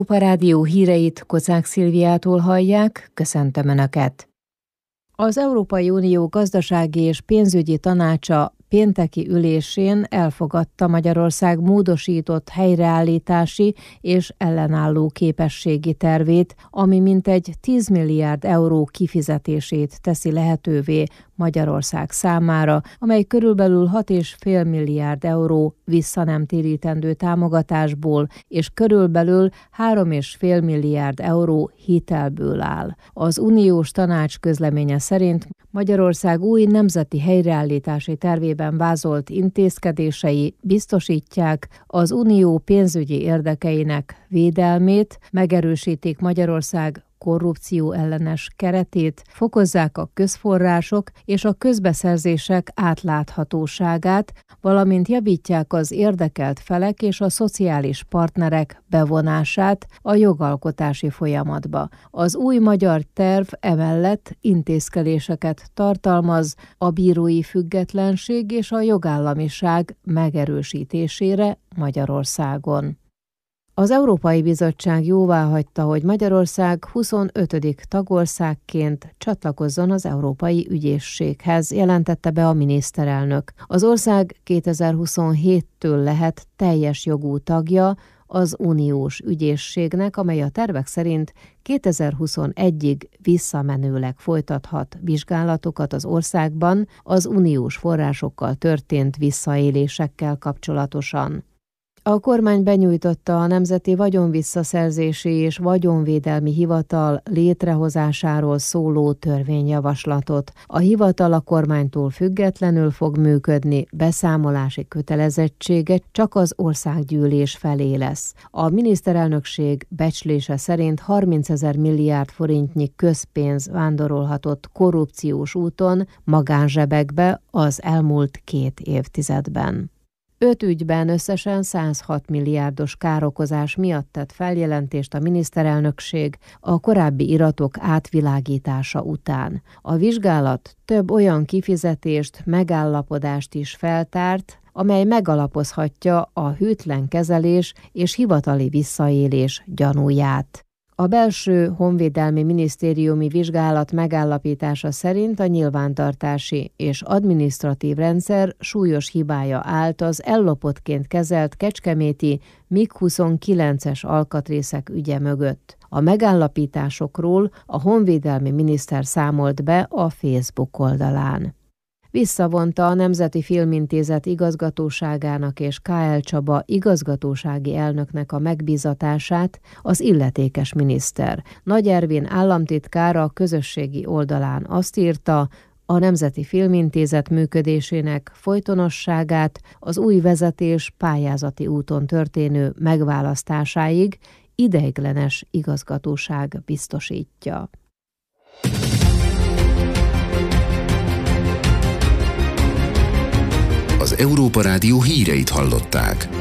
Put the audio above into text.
Európa Rádió híreit Kocák Szilviától hallják, köszöntöm Önöket! Az Európai Unió gazdasági és pénzügyi tanácsa pénteki ülésén elfogadta Magyarország módosított helyreállítási és ellenálló képességi tervét, ami mintegy 10 milliárd euró kifizetését teszi lehetővé Magyarország számára, amely körülbelül 6,5 milliárd euró visszanemtérítendő támogatásból és körülbelül 3,5 milliárd euró hitelből áll. Az uniós tanács közleménye szerint Magyarország új nemzeti helyreállítási tervében vázolt intézkedései biztosítják az unió pénzügyi érdekeinek védelmét, megerősítik Magyarország korrupció ellenes keretét, fokozzák a közforrások és a közbeszerzések átláthatóságát, valamint javítják az érdekelt felek és a szociális partnerek bevonását a jogalkotási folyamatba. Az új magyar terv emellett intézkedéseket tartalmaz a bírói függetlenség és a jogállamiság megerősítésére Magyarországon. Az Európai Bizottság jóváhagyta, hogy Magyarország 25. tagországként csatlakozzon az Európai Ügyészséghez, jelentette be a miniszterelnök. Az ország 2027-től lehet teljes jogú tagja az uniós ügyészségnek, amely a tervek szerint 2021-ig visszamenőleg folytathat vizsgálatokat az országban az uniós forrásokkal történt visszaélésekkel kapcsolatosan. A kormány benyújtotta a Nemzeti Vagyonvisszaszerzési és Vagyonvédelmi Hivatal létrehozásáról szóló törvényjavaslatot. A hivatal a kormánytól függetlenül fog működni, beszámolási kötelezettsége csak az országgyűlés felé lesz. A miniszterelnökség becslése szerint 30 000 milliárd forintnyi közpénz vándorolhatott korrupciós úton magánzsebekbe az elmúlt 2 évtizedben. 5 ügyben összesen 106 milliárdos károkozás miatt tett feljelentést a miniszterelnökség a korábbi iratok átvilágítása után. A vizsgálat több olyan kifizetést, megállapodást is feltárt, amely megalapozhatja a hűtlen kezelés és hivatali visszaélés gyanúját. A belső honvédelmi minisztériumi vizsgálat megállapítása szerint a nyilvántartási és adminisztratív rendszer súlyos hibája állt az ellopottként kezelt kecskeméti MiG-29-es alkatrészek ügye mögött. A megállapításokról a honvédelmi miniszter számolt be a Facebook oldalán. Visszavonta a Nemzeti Filmintézet igazgatóságának és K.L. Csaba igazgatósági elnöknek a megbízatását az illetékes miniszter. Nagy Ervin államtitkár a közösségi oldalán azt írta, a Nemzeti Filmintézet működésének folytonosságát az új vezetés pályázati úton történő megválasztásáig ideiglenes igazgatóság biztosítja. Az Európa Rádió híreit hallották.